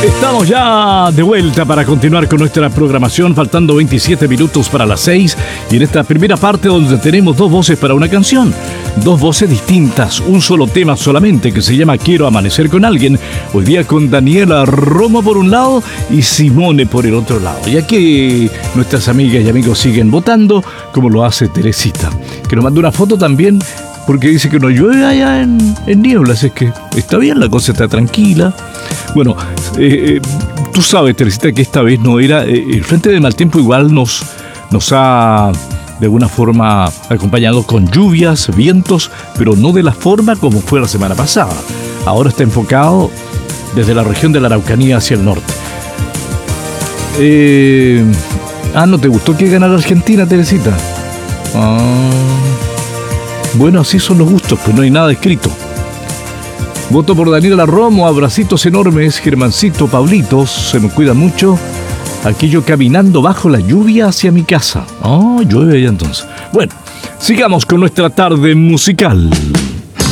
Estamos ya de vuelta para continuar con nuestra programación, faltando 27 minutos para las 6. Y en esta primera parte donde tenemos dos voces para una canción, dos voces distintas, un solo tema solamente que se llama Quiero amanecer con alguien. Hoy día con Daniela Romo por un lado y Simone por el otro lado. Y aquí nuestras amigas y amigos siguen votando, como lo hace Teresita, que nos mandó una foto también porque dice que no llueve allá en Nieblas. Es que está bien, la cosa está tranquila. Bueno, tú sabes, Teresita, que esta vez no era... el Frente de Mal Tiempo igual nos ha de alguna forma acompañado con lluvias, vientos, pero no de la forma como fue la semana pasada. Ahora está enfocado desde la región de la Araucanía hacia el norte. ¿No te gustó que ganara Argentina, Teresita? Bueno, así son los gustos, pues no hay nada escrito. Voto por Daniela Romo, abracitos enormes, Germancito, Paulitos, se me cuida mucho. Aquí yo caminando bajo la lluvia hacia mi casa. Llueve ya entonces. Bueno, sigamos con nuestra tarde musical.